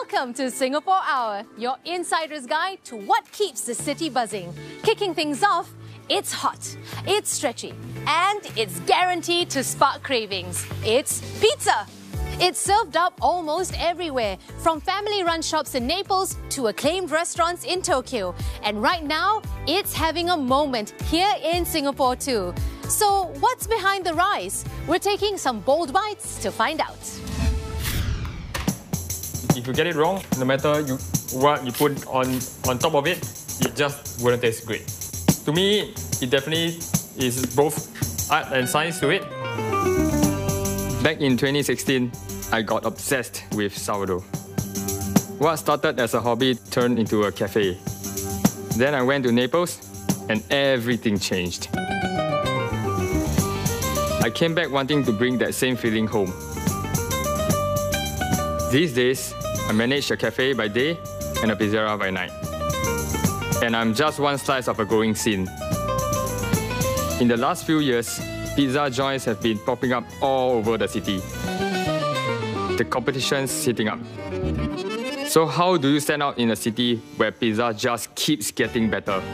Welcome to Singapore Hour, your insider's guide to what keeps the city buzzing. Kicking things off, it's hot, it's stretchy, and it's guaranteed to spark cravings. It's pizza. It's served up almost everywhere, from family-run shops in Naples to acclaimed restaurants in Tokyo. And right now, it's having a moment here in Singapore too. So what's behind the rise? We're taking some bold bites to find out. If you get it wrong, no matter what you put on top of it, it just wouldn't taste great. To me, it definitely is both art and science to it. Back in 2016, I got obsessed with sourdough. What started as a hobby turned into a cafe. Then I went to Naples and everything changed. I came back wanting to bring that same feeling home. These days, I manage a cafe by day and a pizzeria by night. And I'm just one slice of a growing scene. In the last few years, pizza joints have been popping up all over the city. The competition's heating up. So how do you stand out in a city where pizza just keeps getting better?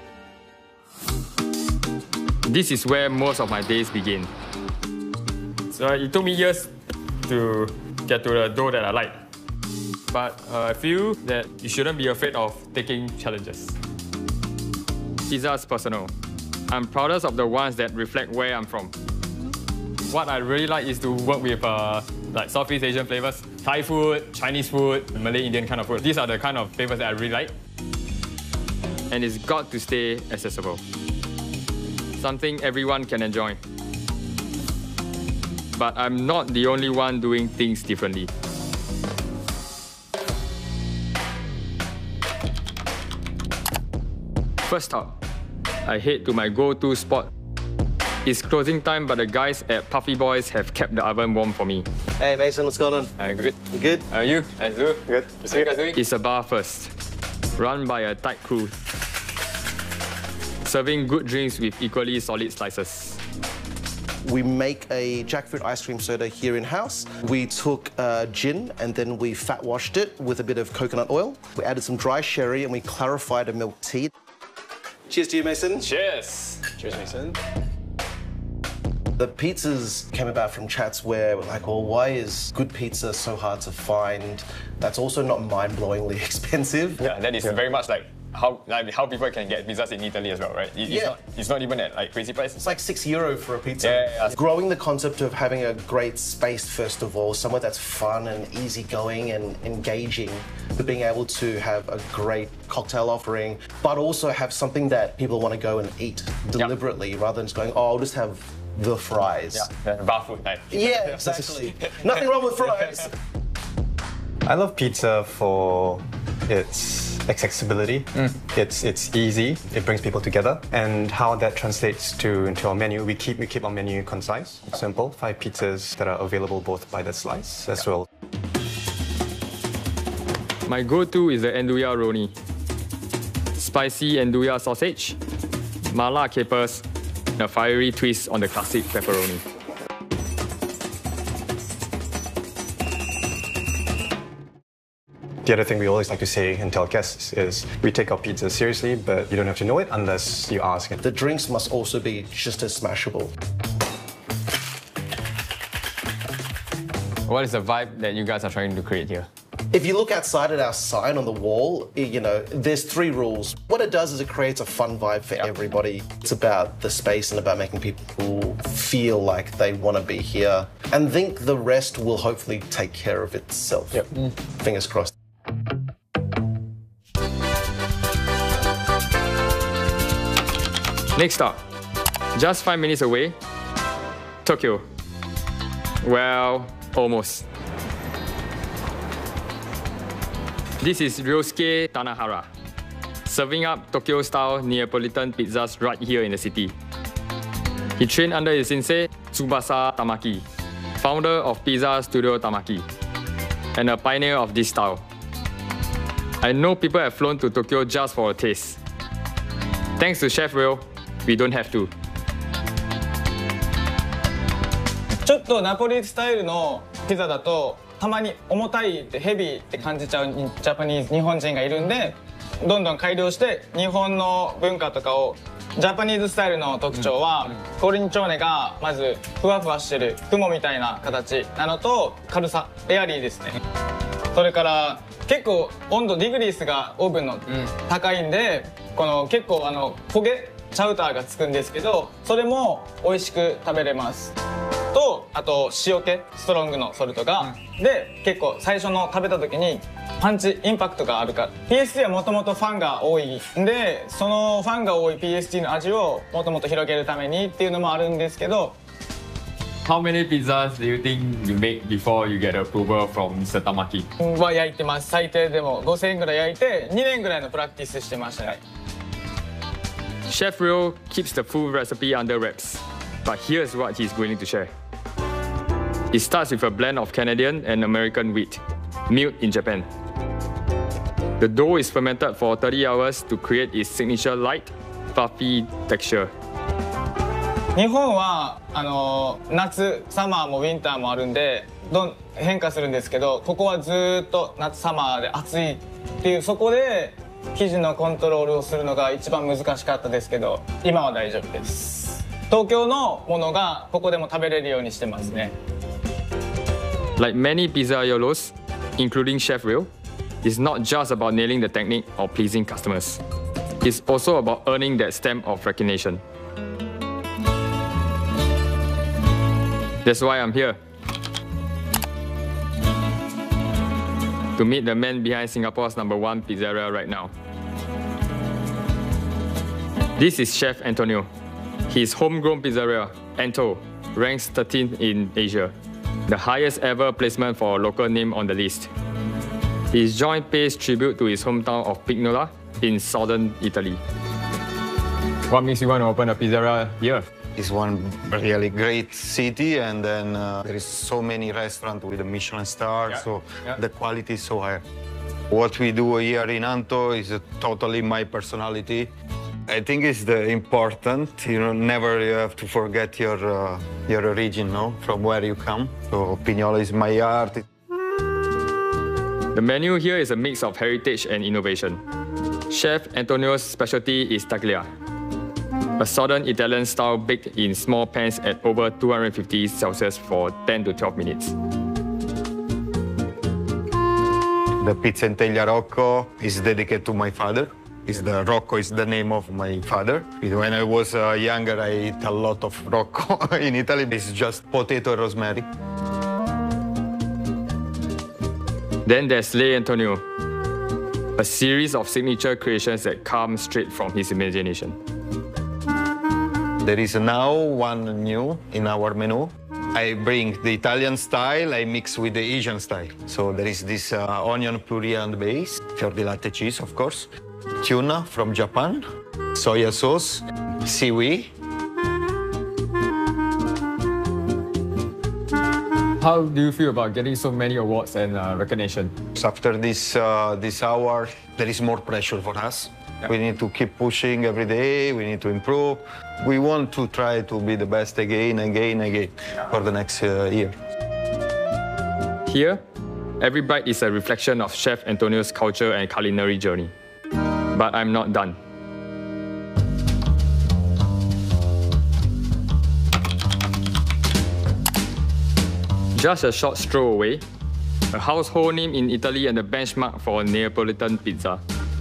This is where most of my days begin. So it took me years to get to the dough that I like. But I feel that you shouldn't be afraid of taking challenges. Pizza is personal. I'm proudest of the ones that reflect where I'm from. What I really like is to work with like Southeast Asian flavors, Thai food, Chinese food, Malay Indian kind of food. These are the kind of flavors that I really like. And it's got to stay accessible. Something everyone can enjoy. But I'm not the only one doing things differently. First up, I head to my go-to spot. It's closing time, but the guys at Puffy Boys have kept the oven warm for me. Hey Mason, what's going on? Good. You good? How are you? Good. So you guys doing? It's a bar first, run by a tight crew, serving good drinks with equally solid slices. We make a jackfruit ice cream soda here in-house. We took gin and then we fat washed it with a bit of coconut oil. We added some dry sherry and we clarified a milk tea. Cheers to you, Mason. Cheers! Cheers, Mason. The pizzas came about from chats where we're like, well, why is good pizza so hard to find? That's also not mind-blowingly expensive. Yeah, that is very much like how people can get pizzas in Italy as well, right? It's not even at like crazy price. It's like €6 for a pizza. Yeah. Growing the concept of having a great space, first of all, somewhere that's fun and easygoing and engaging, but being able to have a great cocktail offering, but also have something that people want to go and eat deliberately rather than just going, oh, I'll just have the fries. Yeah, bar food night. Yeah, exactly. Nothing wrong with fries. I love pizza for its accessibility. It's easy. It brings people together, and how that translates into our menu. We keep our menu concise, simple. 5 pizzas that are available both by the slice as well. My go-to is the Nduja Roni. Spicy Nduja sausage, mala capers, and a fiery twist on the classic pepperoni. The other thing we always like to say and tell guests is we take our pizza seriously, but you don't have to know it unless you ask. The drinks must also be just as smashable. What is the vibe that you guys are trying to create here? If you look outside at our sign on the wall, there's 3 rules. What it does is it creates a fun vibe for everybody. It's about the space and about making people feel like they want to be here. And think the rest will hopefully take care of itself. Fingers crossed. Next up, just 5 minutes away, Tokyo. Well, almost. This is Ryosuke Tanahara, serving up Tokyo-style Neapolitan pizzas right here in the city. He trained under his sensei, Tsubasa Tamaki, founder of Pizza Studio Tamaki, and a pioneer of this style. I know people have flown to Tokyo just for a taste. Thanks to Chef Ryo, we don't have to. ちょっとナポリスタイルのピザだとたまに重たいってヘビーって感じちゃうジャパニーズ日本人がいるんでどんどん改良して日本の文化とかをジャパニーズスタイルの特徴はコルニチョーネがまずふわふわしてる雲みたいな形なのと軽さエアリーですね。それから結構温度ディグリースがオーブンの高いんでこの結構焦げチャウターがつくんですけどそれも美味しく食べれますとあと塩気ストロングのソルトが、で結構最初の食べた時にパンチインパクトがあるから PSD はもともとファンが多いんでそのファンが多い PSD の味をもっともっと広げるためにっていうのもあるんですけど How many pizzas do you think you make before you get approval from Mr. Tamaki? は焼いてます最低でも5000円ぐらい焼いて2年ぐらいのプラクティスしてましたね Chef Rio keeps the full recipe under wraps, but here's what he's willing to share. It starts with a blend of Canadian and American wheat, milled in Japan. The dough is fermented for 30 hours to create its signature light, fluffy texture. 日本は夏サマーもウィンターもあるんで変化するんですけどここはずっと夏サマーで暑いっていうそこで生地のコントロールをするのが一番難しかったですけど今は大丈夫です東京のものがここでも食べれるようにしてますね Like many pizzaiolos, including Chef Rio, it's not just about nailing the technique or pleasing customers. It's also about earning that stamp of recognition. That's why I'm here. To meet the man behind Singapore's #1 pizzeria right now. This is Chef Antonio. His homegrown pizzeria, Anto, ranks 13th in Asia, the highest ever placement for a local name on the list. His joint pays tribute to his hometown of Pignola in southern Italy. What makes you want to open a pizzeria here? It's one really great city, and then there is so many restaurants with a Michelin star, so the quality is so high. What we do here in Anto is totally my personality. I think it's the important, never you have to forget your origin, no? From where you come. So Pignola is my heart. The menu here is a mix of heritage and innovation. Chef Antonio's specialty is taglia, a southern Italian style baked in small pans at over 250 Celsius for 10 to 12 minutes. The pizza in teglia Rocco is dedicated to my father. Rocco is the name of my father. When I was younger, I ate a lot of Rocco in Italy. It's just potato and rosemary. Then there's Le Antonio, a series of signature creations that come straight from his imagination. There is now one new in our menu. I bring the Italian style, I mix with the Asian style. So there is this onion puree and base, fior di latte cheese, of course, tuna from Japan, soya sauce, seaweed. How do you feel about getting so many awards and recognition? After this hour, there is more pressure for us. Yeah. We need to keep pushing every day. We need to improve. We want to try to be the best again for the next year. Here, every bite is a reflection of Chef Antonio's culture and culinary journey. But I'm not done. Just a short stroll away, a household name in Italy and a benchmark for Neapolitan pizza.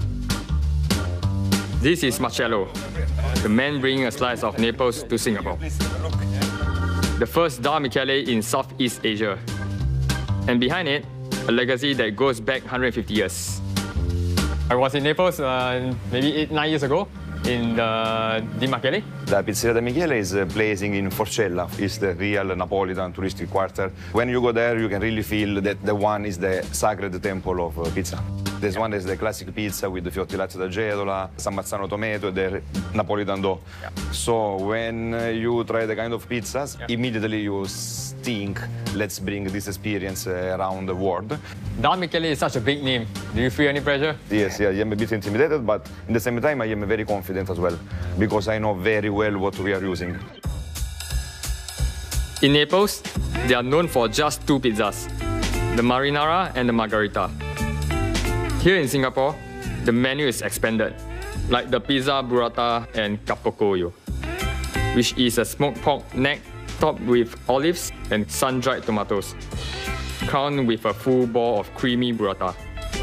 This is Marcello, the man bringing a slice of Naples to Singapore. The first Da Michele in Southeast Asia. And behind it, a legacy that goes back 150 years. I was in Naples maybe 8-9 years ago in Di Michele. La Pizzeria Di Michele is blazing in Forcella. It's the real Napolitan touristic quarter. When you go there, you can really feel that the one is the sacred temple of pizza. This one is the classic pizza with the fior di latte d'Agedola, San Marzano tomato, the Napolitan dough. Yeah. So when you try the kind of pizzas, immediately you think, let's bring this experience around the world. Da Michele is such a big name. Do you feel any pressure? Yes, I am a bit intimidated, but at the same time I am very confident as well, because I know very well what we are using. In Naples, they are known for just two pizzas, the marinara and the margarita. Here in Singapore, the menu is expanded, like the pizza burrata and capocollo, which is a smoked pork neck topped with olives and sun-dried tomatoes, crowned with a full ball of creamy burrata.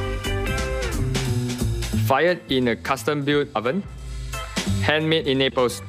Fired in a custom-built oven, handmade in Naples.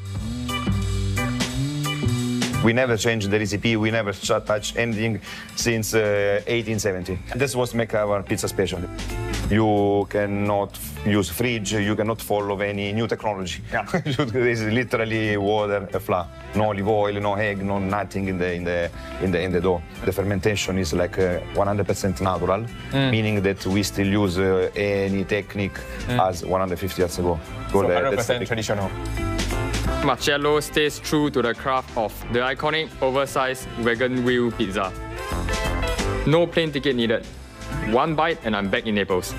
We never changed the recipe, we never touched anything since 1870. This was make our pizza special. You cannot use fridge, you cannot follow any new technology. Yeah. This is literally water, flour. No olive oil, no egg, no nothing in the dough. The fermentation is like 100% natural, meaning that we still use any technique as 150 years ago. So 100% traditional. Marcello stays true to the craft of the iconic oversized wagon wheel pizza. No plane ticket needed. One bite and I'm back in Naples.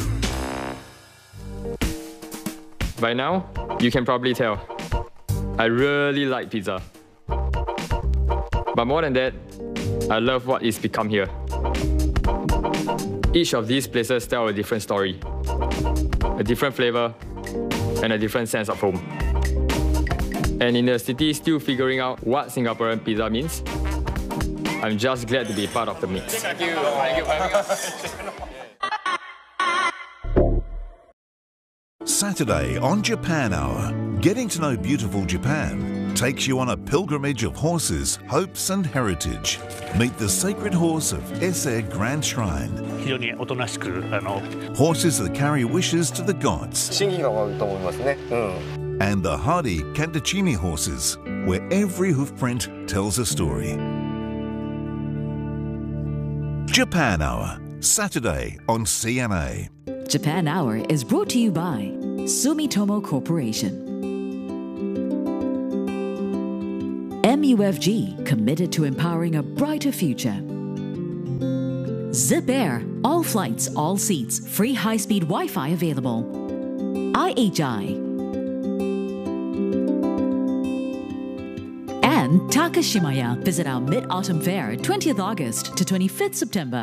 By now, you can probably tell, I really like pizza. But more than that, I love what it's become here. Each of these places tell a different story, a different flavor, and a different sense of home. And in a city still figuring out what Singaporean pizza means, I'm just glad to be part of the mix. Thank you for having us. Saturday on Japan Hour, getting to know beautiful Japan takes you on a pilgrimage of horses, hopes and heritage. Meet the sacred horse of Ise Grand Shrine. Horses that carry wishes to the gods. And the hardy Kantachimi horses, where every hoofprint tells a story. Japan Hour, Saturday on CNA. Japan Hour is brought to you by Sumitomo Corporation. MUFG, committed to empowering a brighter future. Zip Air, all flights, all seats, free high-speed Wi-Fi available. IHI. And Takashimaya, visit our Mid-Autumn Fair, 20th August to 25th September.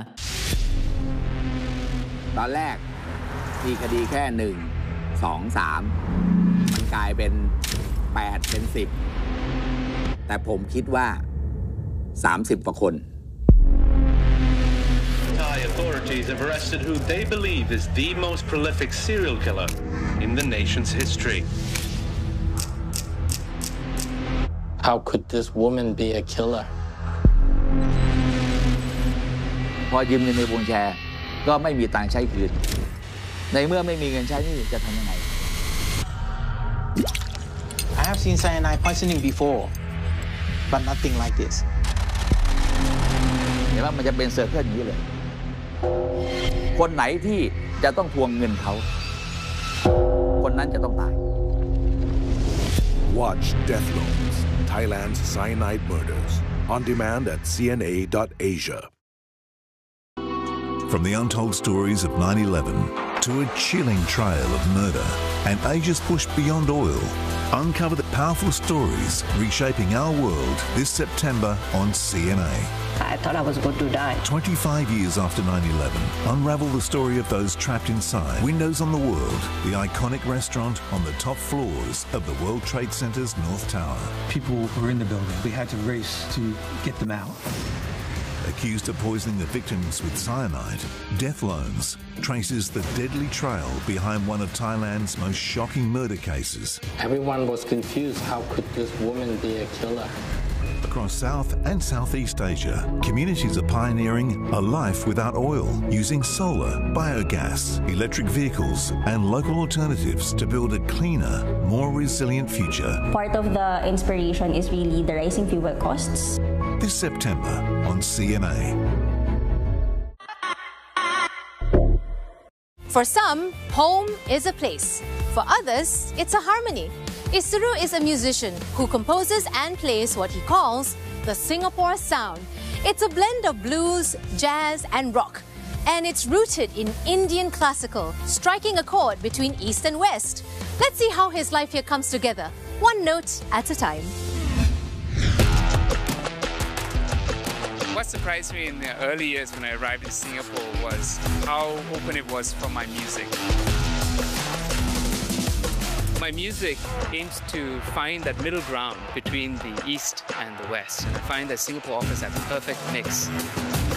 ตอนแรกมีคดีแค่1 2 3มันกลายเป็น8เป็น10แต่ผมคิดว่า30กว่าคน Thai authorities have arrested who they believe is the most prolific serial killer in the nation's history. How could this woman be a killer? พอยืมเงินในวงแชร์ก็ไม่มีตังค์ใช้คืนในเมื่อไม่มีเงินใช้นี่จะทำยังไง I have seen cyanide poisoning before, but nothing like this. เห็นว่ามันจะเป็นเซอร์เคิลอย่างนี้เลยคนไหนที่จะต้องทวงเงินเขาคนนั้นจะต้องตาย Watch Death Loans, Thailand's Cyanide Murders, on demand at cna.asia. From the untold stories of 9/11 to a chilling trail of murder and Asia's push beyond oil, uncover the powerful stories reshaping our world this September on CNA. I thought I was going to die. 25 years after 9/11, unravel the story of those trapped inside Windows on the World, the iconic restaurant on the top floors of the World Trade Center's North Tower. People were in the building. We had to race to get them out. Accused of poisoning the victims with cyanide, Death Loans traces the deadly trail behind one of Thailand's most shocking murder cases. Everyone was confused. How could this woman be a killer? Across South and Southeast Asia, communities are pioneering a life without oil, using solar, biogas, electric vehicles and local alternatives to build a cleaner, more resilient future. Part of the inspiration is really the rising fuel costs. This September on CNA. For some, home is a place. For others, it's a harmony. Isuru is a musician who composes and plays what he calls the Singapore sound. It's a blend of blues, jazz and rock. And it's rooted in Indian classical, striking a chord between East and West. Let's see how his life here comes together, one note at a time. What surprised me in the early years when I arrived in Singapore was how open it was for my music. My music aims to find that middle ground between the East and the West, and I find that Singapore offers that perfect mix.